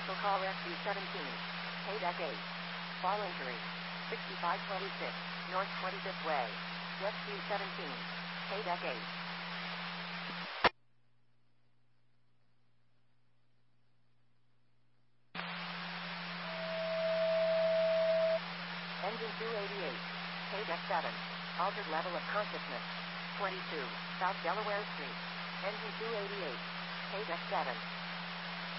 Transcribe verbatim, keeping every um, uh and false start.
Cancel call S U seventeen. Paydeck eight. Fall injury. sixty-five twenty-six. North twenty-fifth Way. S U seventeen. Paydeck eight. Engine two eighty-eight. Paydeck seven. Altered level of consciousness. twenty-two. South Delaware Street. Engine two eighty-eight. Paydeck seven.